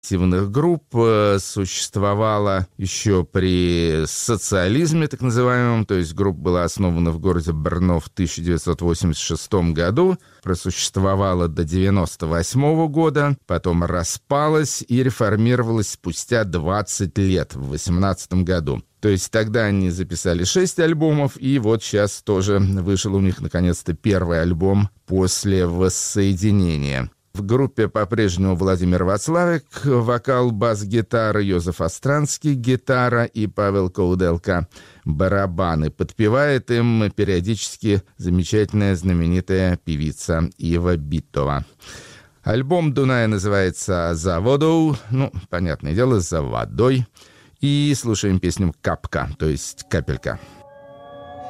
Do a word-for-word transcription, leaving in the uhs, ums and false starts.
групп существовала еще при социализме, так называемом, то есть группа была основана в городе Брно в тысяча девятьсот восемьдесят шестом году, просуществовала до девяносто восьмого года, потом распалась и реформировалась спустя двадцать лет, в восемнадцатом году. То есть тогда они записали шесть альбомов, и вот сейчас тоже вышел у них наконец-то первый альбом после воссоединения. В группе по-прежнему Владимир Вацлавик, вокал, бас-гитара, Йозеф Остранский, гитара и Павел Кауделка, барабаны. Подпевает им периодически замечательная знаменитая певица Ива Битова. Альбом Дуная называется «За водой», ну, понятное дело, «За водой». И слушаем песню «Капка», то есть «Капелька».